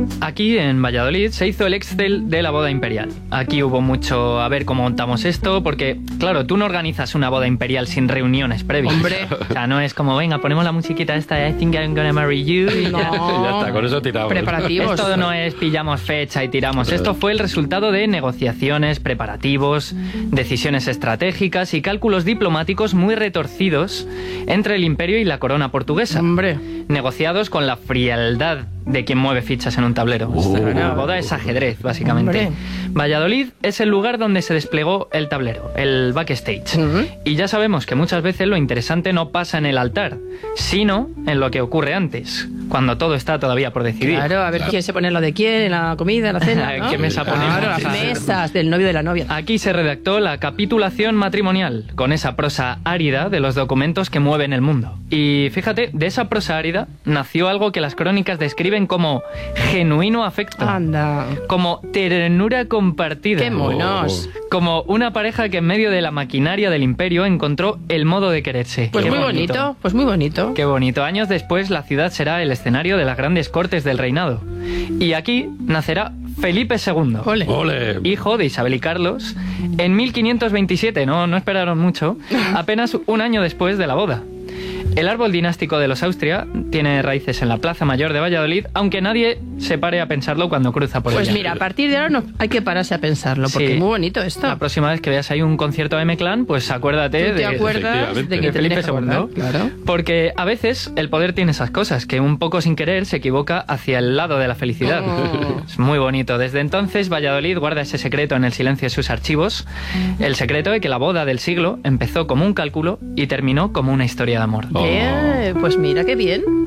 Aquí en Valladolid se hizo el Excel de la boda imperial. Aquí hubo mucho a ver cómo montamos esto, porque, claro, tú no organizas una boda imperial sin reuniones previas. Hombre. O sea, no es como, venga, ponemos la musiquita esta de I think I'm gonna marry you. Y No. Ya está, con eso tiramos. Preparativos. Esto no es pillamos fecha y tiramos. Esto fue el resultado de negociaciones, preparativos, decisiones estratégicas y cálculos diplomáticos muy retorcidos entre el imperio y la corona portuguesa. Hombre. Negociados con la frialdad de quien mueve fichas en un tablero. La boda es ajedrez, básicamente. Hombre. Valladolid es el lugar donde se desplegó el tablero, el backstage. Y ya sabemos que muchas veces lo interesante no pasa en el altar, sino en lo que ocurre antes, cuando todo está todavía por decidir. Claro, a ver quién se pone lo de quién, en la comida, en la cena, ¿no? ¿Qué mesa ponemos? Claro, las mesas del novio y de la novia. Aquí se redactó la capitulación matrimonial, con esa prosa árida de los documentos que mueven el mundo. Y fíjate, de esa prosa árida nació algo que las crónicas describen como genuino afecto, Anda. como ternura compartida, ¡Qué monos! como una pareja que en medio de la maquinaria del imperio encontró el modo de quererse. Pues Qué muy bonito, pues muy bonito. Qué bonito. Años después, la ciudad será el escenario de las grandes cortes del reinado. Y aquí nacerá Felipe II. Ole. ¡Ole! Hijo de Isabel y Carlos, en 1527, no esperaron mucho, apenas un año después de la boda. El árbol dinástico de los Austria tiene raíces en la Plaza Mayor de Valladolid, aunque nadie se pare a pensarlo cuando cruza por Pues ella. mira, a partir de ahora no hay que pararse a pensarlo, porque Sí. es muy bonito esto. La próxima vez que veas ahí un concierto de M-Clan, pues acuérdate ¿Tú te de acuerdas efectivamente. de que de te Felipe tienes que acordar? II. Claro. Porque a veces el poder tiene esas cosas, que un poco sin querer se equivoca hacia el lado de la felicidad. Oh. Es muy bonito. Desde entonces Valladolid guarda ese secreto en el silencio de sus archivos. El secreto de que la boda del siglo empezó como un cálculo y terminó como una historia de amor. Oh. Pues mira, qué bien.